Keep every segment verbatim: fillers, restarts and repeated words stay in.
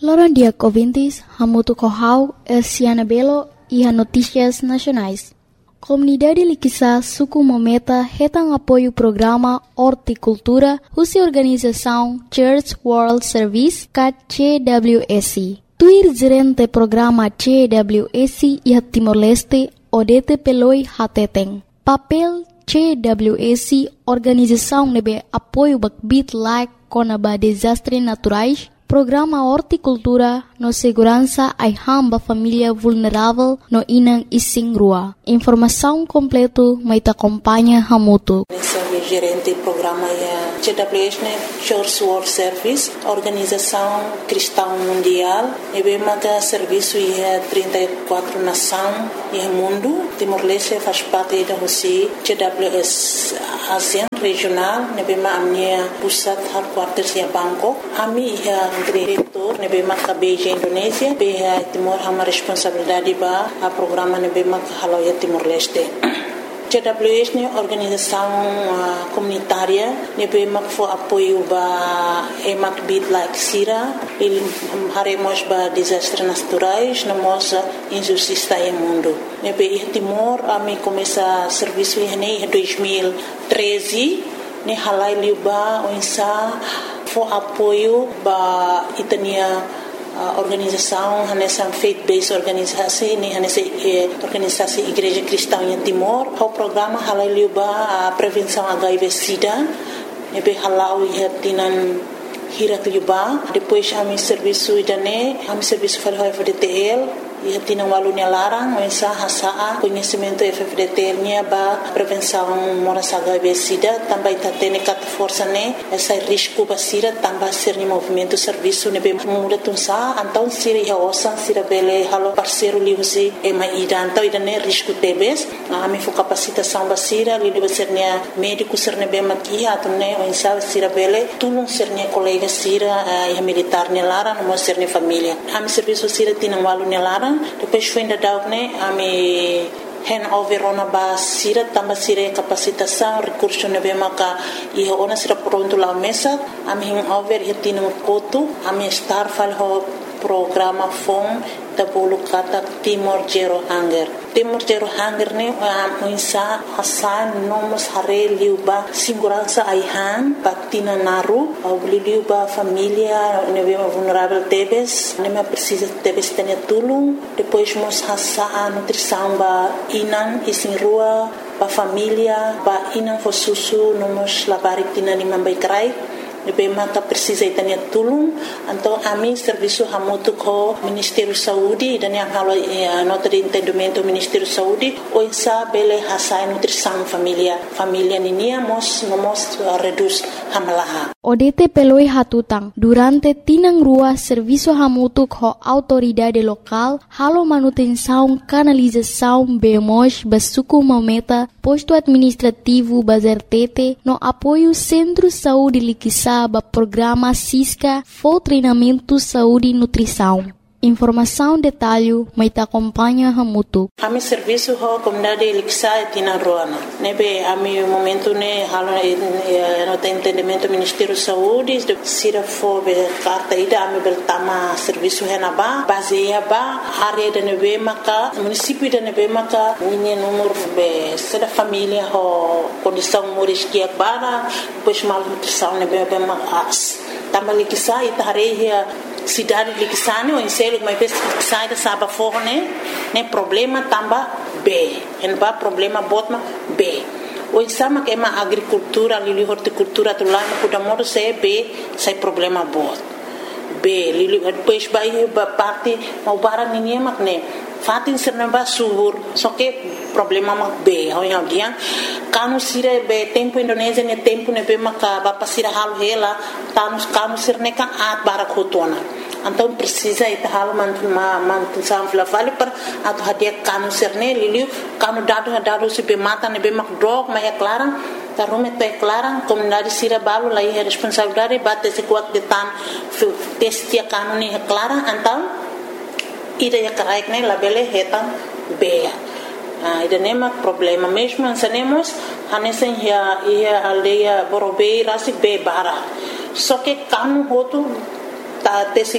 Loron dia ouvintes, Hamutu Kohau, Elsiana Belo e a Notícias Nacionais. Comunidade Liquissa Suku Mometa retam apoio o programa Horticultura, cuja organização Church World Service, C W S. Tuir gerente programa C W S e a Timor-Leste, Odete Peloi Hateteng. Papel C W S, organização nebe apoio bakbit like conaba desastres naturais, programa Horticultura no segurança ai hamba família vulnerável no inang ising rua. Informação completo mai ta acompanha Hamutu. Sou gerente do programa C W S, Church World Service, organização cristã mundial. E bem maga serviço em trinta e quatro nações e mundo. Timor-Leste faz parte da C W S ASEAN regional. E bem maga minha pusat headquarters em Bangkok. Ami é diretor, ne bem maga Beijing Indonésia. Bem Timor hama responsabilidade ba a programa ne bem maga haloia Timor-Leste. C W S é organização uh, comunitária, ne bem maga for apoio ba emak bit like sira, ele haremos ba desastres naturais, na moça injustiça em mundo. Ne bem Timor a me começa serviço em dois mil e treze, ne halai liuba onsa for apoio ba itania uh, organização nessa faith-based organização ni nessa eh, organização Igreja Cristã em Timor. O programa halai liuba a prevenção H I V/SIDA, nebe halau ia tinan hirat liuba. Depois a mi serviço idane, a mi serviço falou F D T L. E tinha um aluno larang, mas a hasa conhecimento F D T L nya ba prevenção moras H I V/SIDA também tá tendo cat força né essa risco basira também ser no movimento serviço ne bem muda tunsa então sira ya osan sira bele halo parceiro liusi e mai ida então ida ne risco tebes a mi fo capacitação basira li de ser ne médico ser ne bem maki ato ne o insa sira bele tulung ser ne colega sira e militar ne larang mo ser ne família a mi serviço sira tinha um aluno larang. Depois foi ainda dar né a me handover ona ba sira tamba sira capacitação recurso ne be maka e ona sira pronto lá mesa a me handover e tinha um coto a me estar fal ho programa fom da bolo kata Timor Zero Hunger. Timor Zero Hunger ne a insa hasan nomos hare liuba segurança aihan patina naru au liuba família ne be vulnerável tebes ne me precisa tebes tenha tulung depois mos hasa a nutrição ba inan isin rua ba família ba inan fo susu nomos labari tina ni mambai krai ne be maka precisa itania tulung então a mim serviço hamutu ko Ministério Saúde dan yang halo eh, nota de entendimento Ministério Saúde o insa bele hasa nutrição família família ninia mos nomos uh, reduz hamalaha Odete peloi hatutang durante tinang rua serviço hamutu ko autoridade local halo manutenção canalização bemos basuku mometa posto administrativo bazertete no apoio Centro Saúde Liquissa ba programa Cisca for treinamento saúde e nutrição. Informação detalhe mai ta acompanha Hamutu. A mi serviço ho comunidade Liquissa tina roana. Nebe a mi momento ne halo no entendimento Ministério Saúde de sira fo be carta ida a mi beltama serviço hena ba baseia ba área de nebe maka município de nebe maka minha número be sera família ho condição moris que bara depois mal nutrição nebe be mas tamba Liquissa itareia cidade Liquissane ou inselo mas sai da saba forne né problema tamba B en ba problema botma B o insama que é uma agricultura ali horticultura do lá no Kudamoro se B sai problema bot B lili depois vai ba parte mau barang ninguém mak né fatin serna subur só que problema mak B ho yang dia kanu sire be tempo Indonésia ne tempo ne be maka ba pasira hal hela tanus kanu sirne kan at barak hotona então precisa ita hal man ma man sam fla vale per atu hadia kanu sirne liliu kanu dadu dadu se be mata ne be mak drog ma é clara ta rume te clara comunidade sira balu lai é responsabilidade bate se kuat de tan testia kanu ni é clara então ida ya karaik ne labele hetan be Ah, ida nema problema mesmo ansanemos hanesen ya ia aldeia Borobei rasi be bara só que kanu hotu ta tesi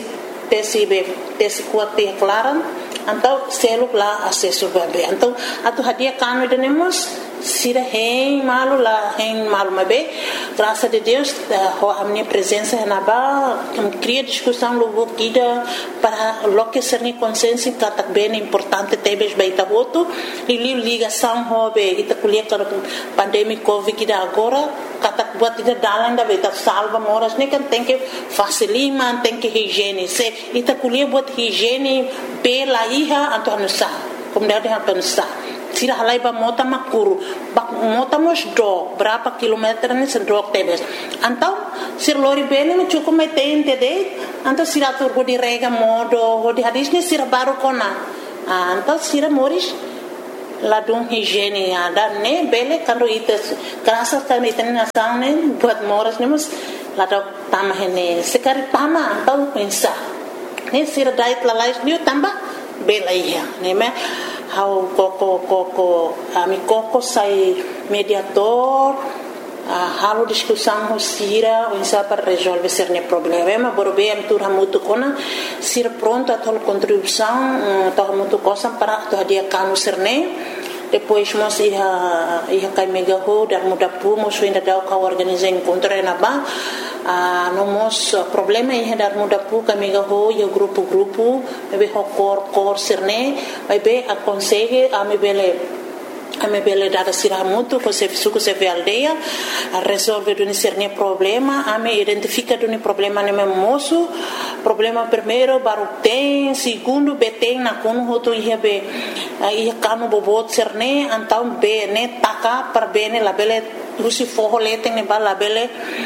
tesi be tesi kuat te klaran então selo lá acesso bebê então atu hadia kanu denemos sira hein malu lá hein malu mabe graças a Deus a minha presença na ba cria discussão logo kida para loque ser ni consciência que bem importante tebes baita voto e ligação hobe ita kuliah para pandemia covid kida agora kata buat ita dalan da baita salva moras ni kan tem que facilitar tem que higiene se ita kuliah buat higiene pela iha atau nusa kemudian atau nusa sira halai ba mota makuru bak mota mos do berapa kilometer ni sedok tebes antau sir lori bene no cukup metente de antau sira tur di rega modo di hadis ni sira baru kona antau sira moris ladung higiene ada ne bele karo ites krasa kan iten na saune buat moras nemos ladok tamah ini sekali tamah antau pensa ne sira dait lalais ni tambah bela iya ne me how koko koko ami koko sai mediator halo discussão sira onsa para resolver ser ne problema borbe am tur hamutu kona sir pronto a tol contribuição to hamutu cosa para to dia kanu serne depois mos ia ia kai mega ho dar muda pu mos ainda dau ka organizar encontro na ba a no mos problema ia dar muda pu ka mega ho ia grupo grupo be ho cor cor serne vai be a consegue a me bele a me bele dada sira muito com se suco se ve aldeia a resolver do serne problema a me identifica do problema no meu moço problema primeiro baru tem segundo beteng na kono hoto ia be ia kanu bobot serne antam be ne taka per bene la bele rusi forro leteng ne bala bele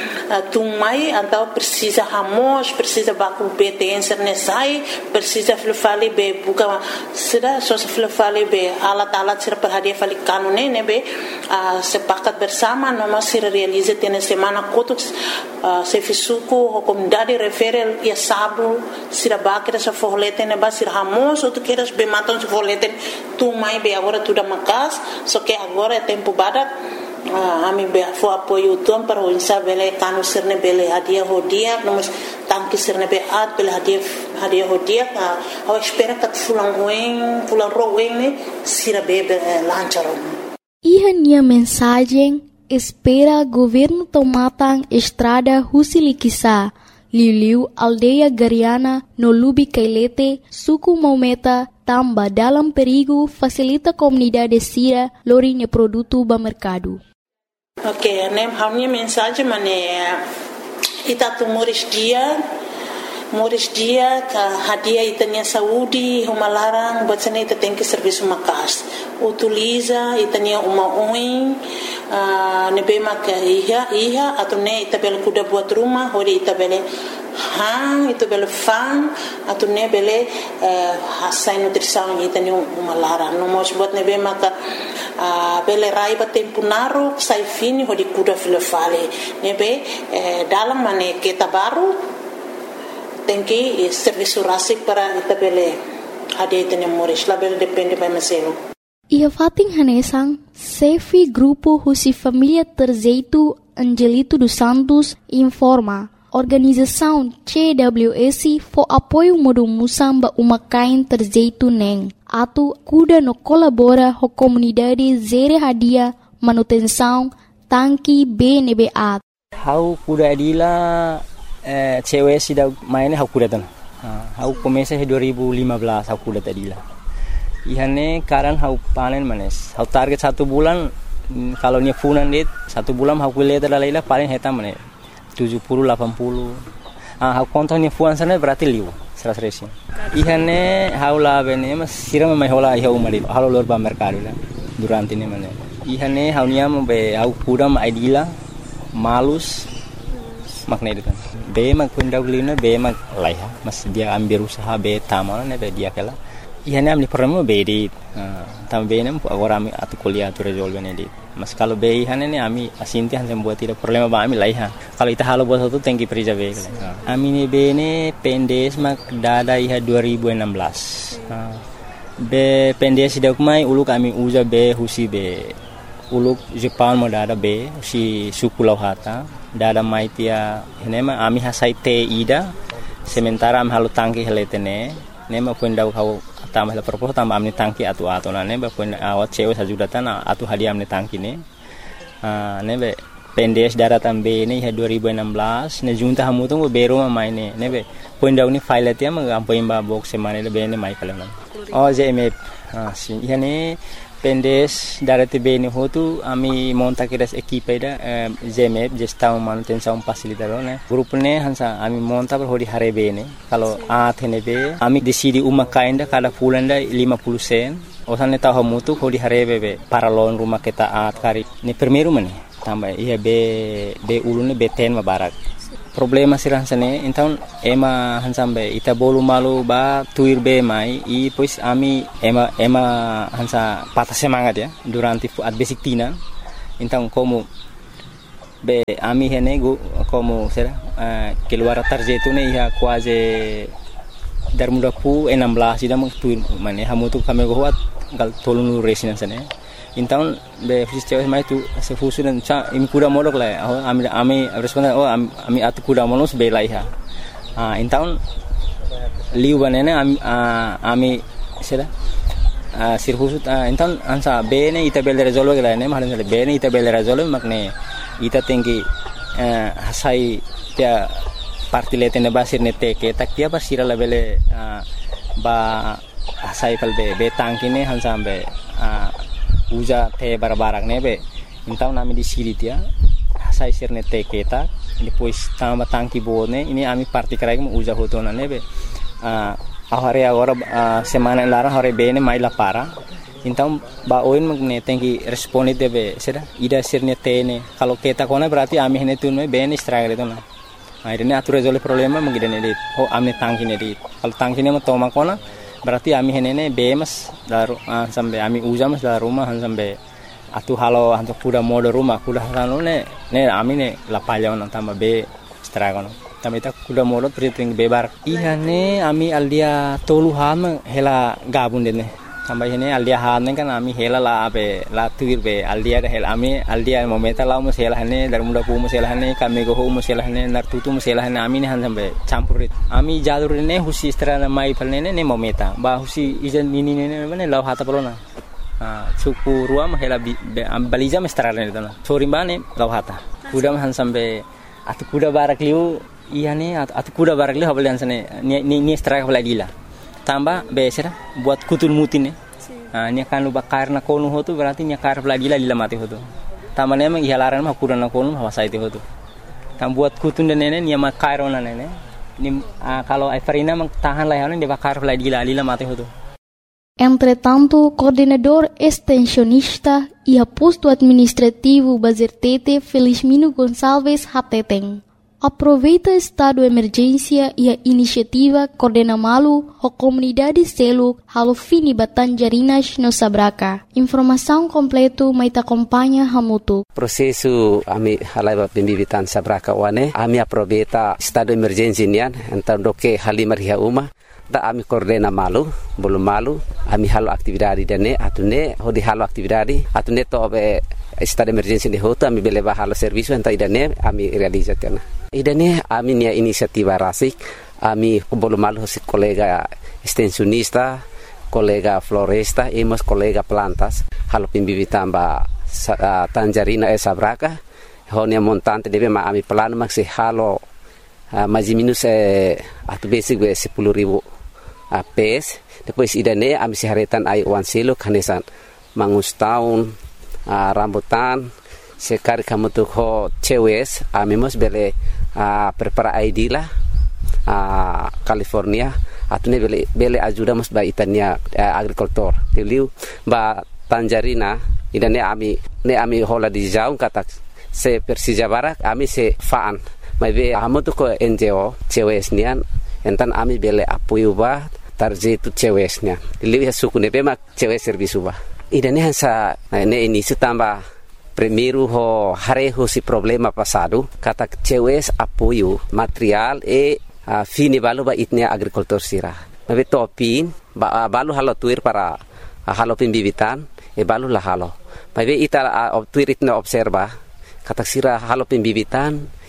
tumai antam precisa hamos precisa baku beteng serne sai precisa fale be buka sira so fale be alat alat sira per hadia fale kanu ne ne be sepakat bersama noma sira realize tene semana kotuk se fisuku comunidade refere ia sabu sira bakira sa forro leteng ne ba sira hamos ou tu queres be matam se forro leteng tu mai be agora tudo macas só que agora é tempo badak a mim be fo apoio tom para o insa bele kanu serne bele hadia hodia nós tanque serne be at bele hadia hadia hodia a espera que fulan ruim fulan ruim ne sira be lancharon Iha nia mensagem espera governo tomatang estrada Husilikisa Liu aldeia Gariana no Lubi Kailete suku Maumeta tamba dalam perigo facilita comunidade sira lorinya produto ba mercado. Ok, nem a minha mensagem mané ita tu moris dia moris dia ka hadia itanya saúde uma larang buat sana ita tem que serviço makas utiliza itanya uma oin nebe mak iha iha atau ne ita bel kuda buat rumah hori ita bele hang itu bele fan atau ne bele hasai nutrição itanya uma larang no mos buat nebe mak bele rai ba tempo naru sai fini hori kuda file fale nebe dalam mane kita baru tem que serviço rasik para itabele ada itene moris label depende by maselo ia fating hanesang Sefi grupo Husi Família Terzeito Angelito dos Santos informa organização C W S for apoio modo musamba uma kain terzeito neng atu kuda no colabora ho comunidade zere hadia manutenção tanki B N B A how kuda adila Eh, cewek sudah mainnya aku datang. Aku komesa dua ribu lima belas aku datang dila. Ihane karan aku panen manes. Aku target satu bulan kalau nya funan dit satu bulan aku lihat ada leila paling heta manes tujuh puluh delapan puluh. Ah aku kontak nya fuan sana berarti liu seratus resin. Ihane aku lah bene mas siram mai hola iha umari. Halo lor ba mercado la durante ini manes. Ihane aku nya be aku kuda ma idila malus makna itu kan. Be mag pendahulunya be mag laiha mas dia ambil usaha be tamal ne be dia kala ihane amni problema be di tam be nem agora ami atu kuliah tu resolve ne di mas kalau be ihane ne ami asinti han buat tidak problema ba ami laiha kalau ita halo buat itu tengki perija be ami ne be ne pendes mag dada iha dua ribu enam belas be pendes dak mai uluk ami uza be husi be uluk Jepang mo dada be si suku lauhata dada mai tia nema ami hasai te ida sementara am halu tangki heletene ne ma pun dau kau tambah la propos tambah amni tangki atu atu na ne ba pun awat cewe sajudatan atu hadiah amni tangki ne ah ne be pendes daratan be ne dua ribu enam belas ne junta hamu tu bero ma mai ne ne be pun dau ni file tia ma ampoin ba box semane le be ne mai kalam oh J M F ah si yani pendes darati be ne hotu ami monta kiras equipe da J M F gestão manutenção facilitador ne grup ne hansa ami monta per hodi hare be ne kalau a thene be ami decidi uma kainda kada fulanda lima puluh sen osane tahu mutu hodi hare be be paralon rumah kita at kari ne primeiro mane tambah iya be be ulune be ten ma barak problema sirah sane então ema hansambe ita bolu malu ba tuir be mai i pois ami ema ema hansa patah semangat ya durante at basic tina então como be ami hene go como será uh, keluar tarjetu ne ia quase dar muda pu enam belas ida meng tuir mane hamu tu kami go wat gal tolunu resina sane então be fisio mai tu se fusu dan cha im kuda modok la oh ami ami responden oh ami atu kuda monos be lai ha ah então liu banene ami ami sera ah sir fusu então ansa be ne ita bel resolve la ne mahalan be ne ita bel resolve makne ita tinggi hasai dia parti letene basir ne teke tak dia basira la bele ba hasai kal be be tangkine hansa be uja te barbarak nebe então nami di siri dia sai sirne te keta depois tambah tangki bone ini ami parti karai mu uja hotona nebe a ahare agora semana lara hore bene mai la para então ba oin magne tenki responde debe sera ida sirne tene kalau keta kona berarti ami hene tunme bene struggle itu na akhirnya atur resolve problema mengidane dit oh ami tangki ne dit kalau tangki ne toma kona berarti ami henene bemas daru uh, sampai ami uja mas daru rumah sampai atu halo hantu kuda mode rumah kuda halo ne ne ami ne lapalya on tamba be stragono tamba ita kuda mode priting bebar iya ne ami aldia tolu ham hela gabun dene tamba hene aldia han kan ami hela la be la tuir be aldia da hela ami aldia momenta la mo hela hane dar muda pu mo hela hane kami go ho mo hela hane nar tutu mo hela hane ami ne han sampai campurit ami jadur ne husi strana mai palne ne momenta ba husi ijan nini ne ne la hata polona ah suku ruam hela baliza mestrana ne dona sori bane la hata kuda han sampai atu kuda barak liu iya ne atu kuda barak liu habalian sane ni ni straka balagila tambah besera buat kutul mutin ne ah nya kan luba karna konu hotu berarti nya kar lagi la lila mati hotu tamane emang ihalaran mah kuda na konu hawa saite hotu tam buat kutun den nene nya ma kairona nene ni kalau Everina mang tahan lah ne de bakar lagi la lila mati hotu. Entretanto, coordenador extensionista e posto administrativo Bazertete Felizmino Gonçalves Hateteng aproveita estado de emergência e a iniciativa Coordena Malu, a comunidade selo halo fini Batanjarinas no Sabraca. Informação completo mai te acompanha Hamutu. Processo ami halai pembibitan Sabraca wane ami aproveita estado de emergência nian então do que halimar ria uma da ami Coordena Malu belum malu ami halo aktividade dane atune hodi halo aktividade atune to be estado de emergência de hoto ami beleva halo serviço então idane ami realizatena idane ami nia inisiativa rasik ami belum malu hosi kolega extensionista kolega floresta e mas kolega plantas halo pembibitan ba uh, Tanjarina e Sabraca honia montante debe ma ami plan maksi halo uh, mais minus eh, atu basic be sepuluh ribu uh, pes depois idane ami siharetan ai wan silo kanesan mangus tahun uh, rambutan sekali kamu tuh ho cewes ami mos bele uh, prepara I D lah uh, California atune bele bele ajuda mos ba itania uh, agricultor tiliu ba Tanjarina idane ami ne ami hola di jaung kata se Persija Barak ami se faan mai be amu tu ko N G O cewes nian entan ami bele apuyu ba tarjetu cewes nian liwi suku ne be mak cewes servisu ba idane hansa ne ini sutamba primeiro ho hareho si problema passado kata cewes apoio material e uh, fini balu ba itnia agricultor sira mai be topin ba uh, balu halo tuir para uh, halo pembibitan e balu la halo mai be ita uh, tuir itna observa kata sira halo pembibitan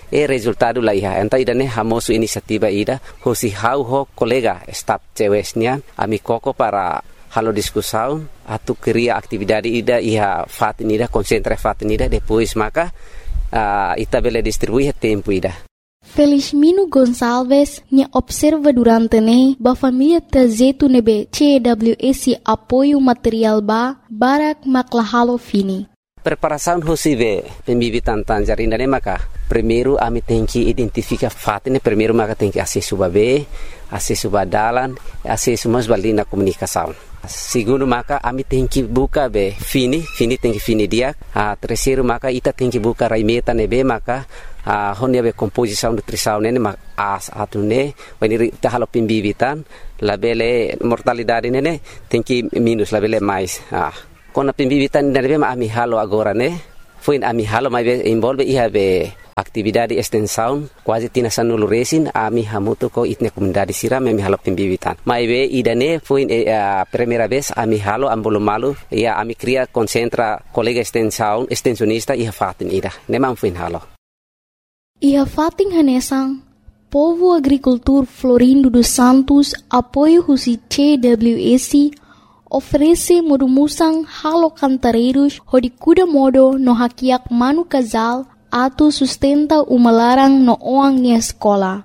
e resultado la iha enta idane hamosu inisiativa ida hosi hau ho kolega staf cewesnya ami koko para halo diskusão atu cria atividade ida iha fatinida concentra fatinida depois maka uh, ita bele distribuir tempo ida. Felizmino Gonçalves nya observa durante ne ba família trajeto nebe C W S apoio material ba barak maklahalo fini. Preparação hosive pembibitan tangerina ne maka primeiro ami tem que identificar fatine primeiro maka tem que acesso babe acesso badalan acesso mas balina comunicação. Segundo maka ami tem que buka be fini fini tem que fini dia a terceiro maka ita tem que buka raimeta nebe maka a honia be composição nutrição nene mak as atune when ita halo pembibitan labele mortalidade nene tem que minus labele mais ah kona pembibitan nene ma ami halo agora ne foi ami halo mai be involve iha be atividade extensão quase tina sanulu resin ami hamutu ko itne comunidade siram ami halo pembibitan mai be idane foi a primeira vez ami halo ambolo malu ia ami cria concentra colega extensão extensionista iha fatin ida nemam foi halo Iha fatin hanesang Povo Agricultor Florindo dos Santos apoio husi C W S oferece modumusang halo cantareiros hodi kuda modo no hakiak manu casal atu sustenta umalarang no oang ni escola.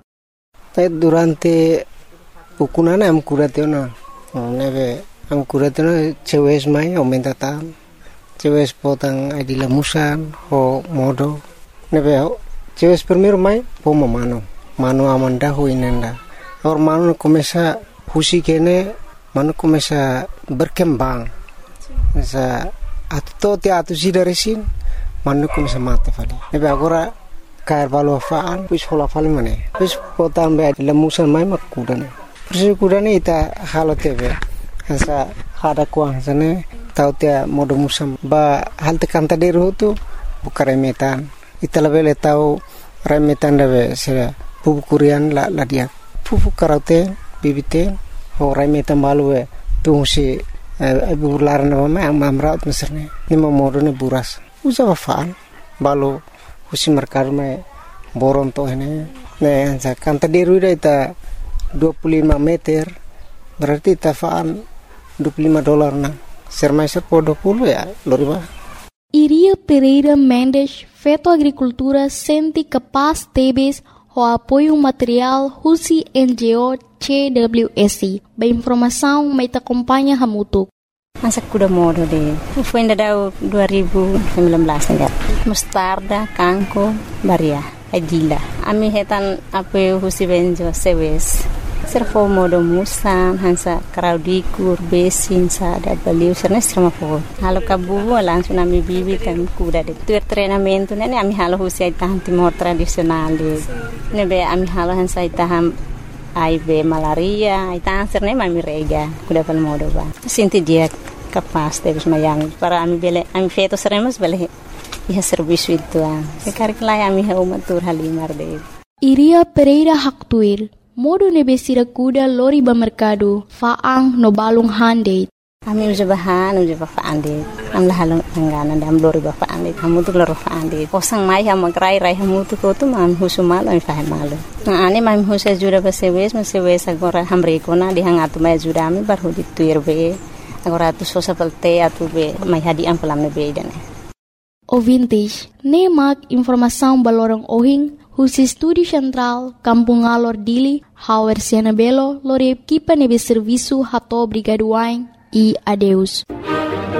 Durante ukunana am kuratena neve am kuratena cewes mai aumenta tam cewes potang adila musan ho modo neve cewes primeiro mai poma mano mano amanda ho inenda or mano começa husi kene mano começa berkembang sa atto te atu sidaresin mano começa mate fali nebe agora cair valo faan pus hola fali mane pus potam be lemusan mai makudane pus kudane ita halo tebe sa hada kuang sane tau te modo musam ba halte kanta deru tu bukare metan ita lebele tau remetan debe sera pupu kurian la la dia pupu karaute bibite ho remetan balue tu si ibu laran ma mamraut meserne ni modo ne buras usa faan balu husi merkar me boron to hene ne sa kanta deru ita dua puluh lima meter berarti ta faan dua puluh lima dolar na sermai sepo dua puluh ya loriba. Iria Pereira Mendes, Feto Agricultura, sente capaz tebes o apoio material husi N G O C W S. Ba informação mai te acompanha hamutuk. Masa kuda modo de. Foi ainda dua ribu sembilan belas enggak. Mustarda, kangko, baria, adila. Ami hetan apoio husi N G O C W S. Servo modo musan hansa kraudikur besin sa da baliu serna strama fo halo kabu langsung ami bibi kan kuda de tu treinamento ne ami halo husi tahan timor tradisional de ne be ami halo hansa taham ai be malaria ai tahan serna ami rega kuda pal modo ba sinti dia capaz de mayang para ami bele ami feto seremos bele ia serviço itu ah sekar klai ami ha umatur halimar de Iria Pereira Haktuir modo nebesira kuda lori ba mercado faang no balung hande ami uja bahan uja ba faande am la halong ngana dam lori ba faande kamu tu lori faande kosang mai ha magrai rai hamu tu ko tu mam husumal ami fahe malu na ani mam husa jura ba sewes ma sewes agora hamre kona di hangatu mai jura ami bar hudi tuir be agora tu sosa pelte atu be mai hadi am pelam be dane o vintage ne mak informação balorong ohing Husi Studi Central, Kampung Alor Dili, Hauer Siana Belo, Lore Equipa Nebe Serviço Hato Brigaduain e adeus.